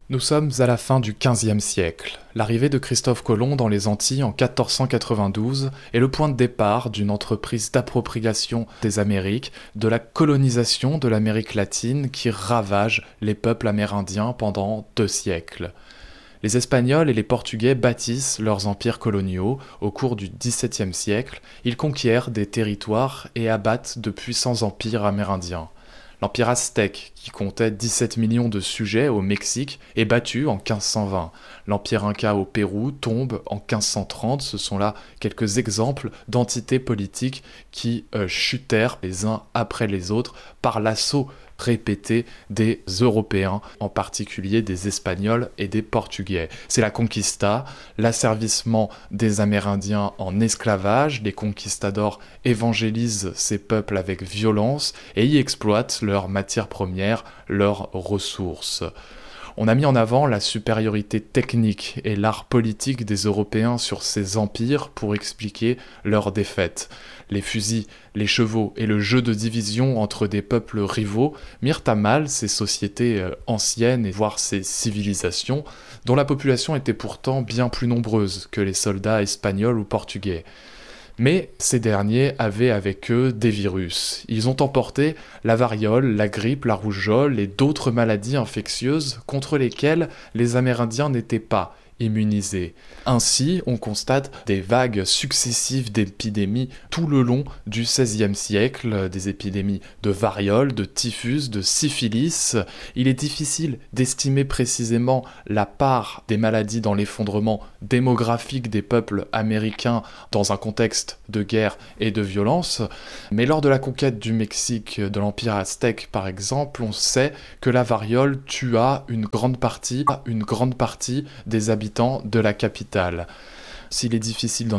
Nous sommes à la fin du XVe siècle. L'arrivée de Christophe Colomb dans les Antilles en 1492 est le point de départ d'une entreprise d'appropriation des Amériques, de la colonisation de l'Amérique latine qui ravage les peuples amérindiens pendant 2 siècles. Les Espagnols et les Portugais bâtissent leurs empires coloniaux. Au cours du XVIIe siècle, ils conquièrent des territoires et abattent de puissants empires amérindiens. L'empire aztèque, qui comptait 17 millions de sujets au Mexique, est battu en 1520. L'empire inca au Pérou tombe en 1530. Ce sont là quelques exemples d'entités politiques qui chutèrent les uns après les autres par l'assaut répété des Européens, en particulier des Espagnols et des Portugais. C'est la conquista, l'asservissement des Amérindiens en esclavage. Les conquistadors évangélisent ces peuples avec violence et y exploitent leurs matières premières, leurs ressources. On a mis en avant la supériorité technique et l'art politique des Européens sur ces empires pour expliquer leur défaite. Les fusils, les chevaux et le jeu de division entre des peuples rivaux mirent à mal ces sociétés anciennes et voire ces civilisations dont la population était pourtant bien plus nombreuse que les soldats espagnols ou portugais. Mais ces derniers avaient avec eux des virus. Ils ont emporté la variole, la grippe, la rougeole et d'autres maladies infectieuses contre lesquelles les Amérindiens n'étaient pas immunisés. Ainsi, on constate des vagues successives d'épidémies tout le long du XVIe siècle, des épidémies de variole, de typhus, de syphilis. Il est difficile d'estimer précisément la part des maladies dans l'effondrement démographique des peuples américains dans un contexte de guerre et de violence, mais lors de la conquête du Mexique de l'Empire aztèque par exemple, on sait que la variole tua une grande partie des habitants de la capitale. S'il est difficile d'en